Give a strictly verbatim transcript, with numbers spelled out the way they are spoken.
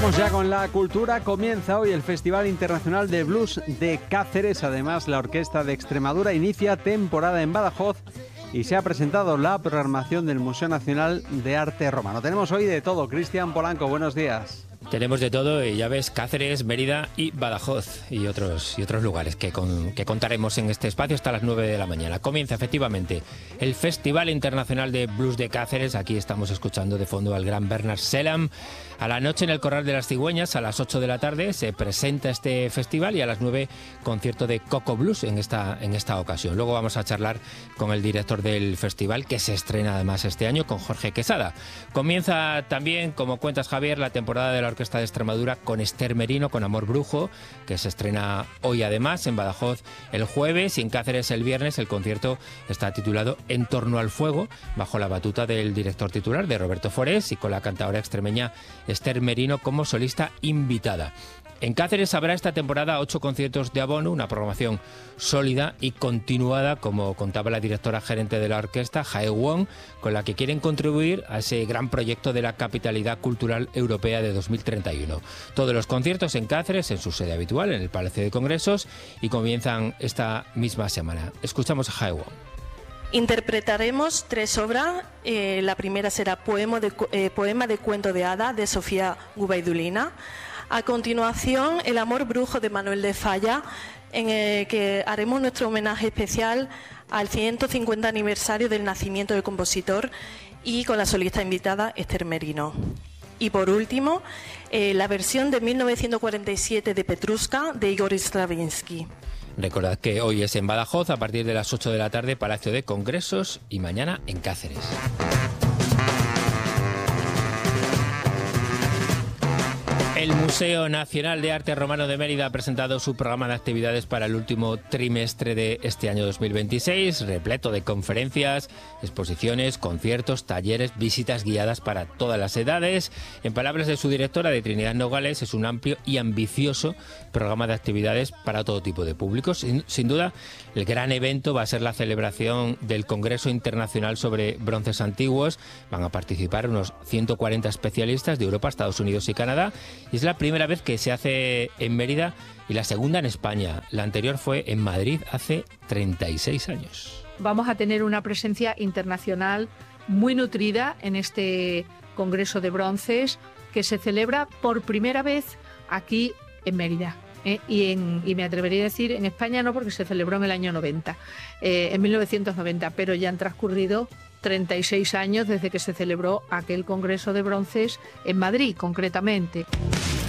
Vamos ya con la cultura. Comienza hoy el Festival Internacional de Blues de Cáceres. Además, la Orquesta de Extremadura inicia temporada en Badajoz y se ha presentado la programación del Museo Nacional de Arte Romano. Tenemos hoy de todo. Cristian Polanco, buenos días. Tenemos de todo y ya ves, Cáceres, Mérida y Badajoz y otros, y otros lugares que, con, que contaremos en este espacio hasta las nueve de la mañana. Comienza efectivamente el Festival Internacional de Blues de Cáceres. Aquí estamos escuchando de fondo al gran Bernard Selam. A la noche en el Corral de las Cigüeñas, a las ocho de la tarde, se presenta este festival y a las nueve concierto de Coco Blues en esta, en esta ocasión. Luego vamos a charlar con el director del festival, que se estrena además este año, con Jorge Quesada. Comienza también, como cuentas Javier, la temporada de la Orquesta de Extremadura con Esther Merino, con Amor Brujo, que se estrena hoy además en Badajoz el jueves y en Cáceres el viernes. El concierto está titulado En torno al fuego, bajo la batuta del director titular, de Roberto Forés, y con la cantadora extremeña Esther Merino como solista invitada. En Cáceres habrá esta temporada ocho conciertos de abono, una programación sólida y continuada, como contaba la directora gerente de la orquesta, Jae Wong, con la que quieren contribuir a ese gran proyecto de la capitalidad cultural europea de dos mil treinta y uno. Todos los conciertos en Cáceres, en su sede habitual, en el Palacio de Congresos, y comienzan esta misma semana. Escuchamos a Jae Wong. Interpretaremos tres obras. Eh, la primera será Poema de, eh, Poema de Cuento de Hada, de Sofía Gubaidulina. A continuación, El Amor Brujo, de Manuel de Falla, en el que haremos nuestro homenaje especial al ciento cincuenta aniversario del nacimiento del compositor, y con la solista invitada Esther Merino. Y por último, eh, la versión de mil novecientos cuarenta y siete de Petrushka, de Igor Stravinsky. Recordad que hoy es en Badajoz a partir de las ocho de la tarde, Palacio de Congresos, y mañana en Cáceres. El Museo Nacional de Arte Romano de Mérida ha presentado su programa de actividades para el último trimestre de este año dos mil veintiséis, repleto de conferencias, exposiciones, conciertos, talleres, visitas guiadas para todas las edades. En palabras de su directora, de Trinidad Nogales, es un amplio y ambicioso programa de actividades para todo tipo de públicos. Sin, sin duda, el gran evento va a ser la celebración del Congreso Internacional sobre Bronces Antiguos. Van a participar unos ciento cuarenta especialistas de Europa, Estados Unidos y Canadá. Y es la primera vez que se hace en Mérida y la segunda en España. La anterior fue en Madrid hace treinta y seis años. Vamos a tener una presencia internacional muy nutrida en este Congreso de Bronces, que se celebra por primera vez aquí en Mérida. ¿eh? Y, en, y me atrevería a decir, en España no, porque se celebró en el año noventa, eh, en mil novecientos noventa, pero ya han transcurrido treinta y seis años desde que se celebró aquel Congreso de Bronces en Madrid, concretamente.